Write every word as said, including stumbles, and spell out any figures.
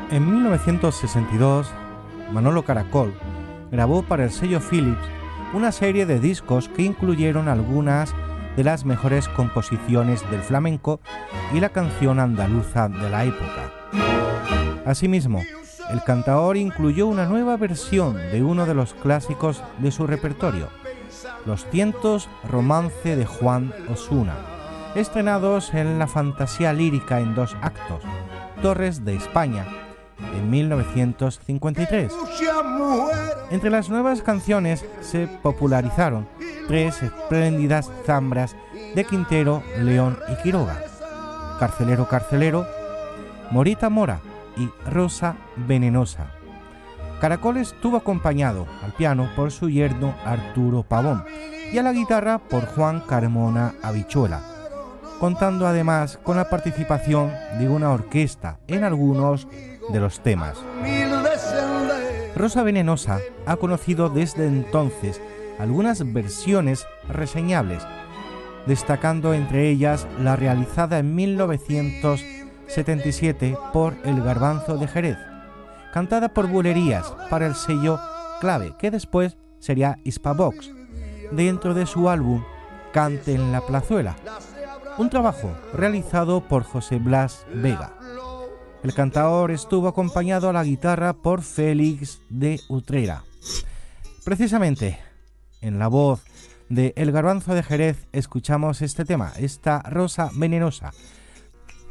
En mil novecientos sesenta y dos, Manolo Caracol grabó para el sello Philips una serie de discos que incluyeron algunas de las mejores composiciones del flamenco y la canción andaluza de la época. Asimismo, el cantaor incluyó una nueva versión de uno de los clásicos de su repertorio, Los Cientos Romance de Juan Osuna, estrenados en la fantasía lírica en dos actos, Torres de España, en mil novecientos cincuenta y tres. Entre las nuevas canciones se popularizaron tres espléndidas zambras de Quintero, León y Quiroga: Carcelero, Carcelero, Morita Mora y Rosa Venenosa. Caracol estuvo acompañado al piano por su yerno Arturo Pavón y a la guitarra por Juan Carmona Habichuela, contando además con la participación de una orquesta en algunos de los temas. Rosa Venenosa ha conocido desde entonces algunas versiones reseñables, destacando entre ellas la realizada en mil novecientos setenta y siete por El Garbanzo de Jerez, cantada por Bulerías para el sello Clave, que después sería Hispavox, dentro de su álbum Cante en la Plazuela, un trabajo realizado por José Blas Vega. El cantaor estuvo acompañado a la guitarra por Félix de Utrera. Precisamente, en la voz de El Garbanzo de Jerez escuchamos este tema, esta Rosa Venenosa,